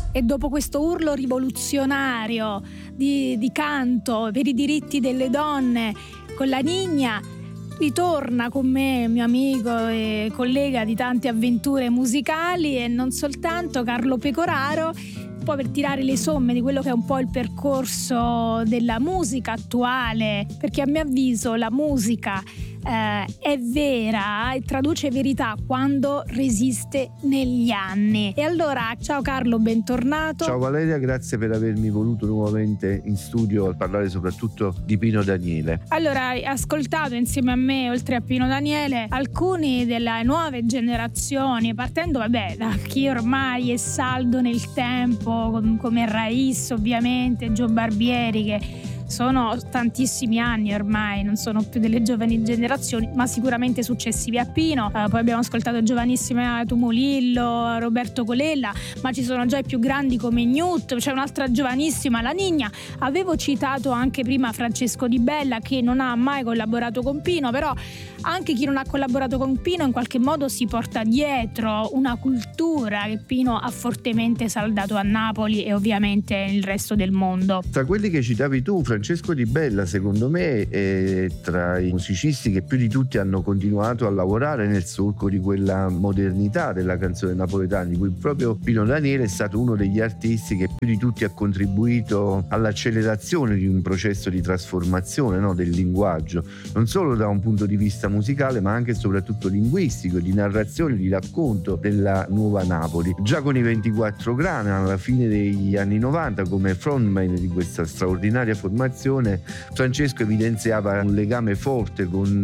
E dopo questo urlo rivoluzionario di canto per i diritti delle donne con la Niña, ritorna con me, mio amico e collega di tante avventure musicali, e non soltanto, Carlo Pecoraro, un po' per tirare le somme di quello che è un po' il percorso della musica attuale, perché a mio avviso la musica è vera e traduce verità quando resiste negli anni. E allora, ciao Carlo, bentornato. Ciao Valeria, grazie per avermi voluto nuovamente in studio a parlare soprattutto di Pino Daniele. Allora, hai ascoltato insieme a me, oltre a Pino Daniele, alcuni delle nuove generazioni, partendo da chi ormai è saldo nel tempo, come Raiz ovviamente, Gio Barbieri, che sono tantissimi anni ormai, non sono più delle giovani generazioni, ma sicuramente successivi a Pino. Poi abbiamo ascoltato giovanissima Tumulillo, Roberto Colella, ma ci sono già i più grandi come Newt, c'è un'altra giovanissima, la Niña. Avevo citato anche prima Francesco Di Bella, che non ha mai collaborato con Pino, però anche chi non ha collaborato con Pino in qualche modo si porta dietro una cultura che Pino ha fortemente saldato a Napoli e ovviamente nel resto del mondo. Tra quelli che citavi tu, Francesco Di Bella secondo me è tra i musicisti che più di tutti hanno continuato a lavorare nel solco di quella modernità della canzone napoletana, di cui proprio Pino Daniele è stato uno degli artisti che più di tutti ha contribuito all'accelerazione di un processo di trasformazione, no, del linguaggio, non solo da un punto di vista musicale ma anche e soprattutto linguistico, di narrazione, di racconto della nuova Napoli. Già con i 24 Grana alla fine degli anni 90 come frontman di questa straordinaria formazione, Francesco evidenziava un legame forte con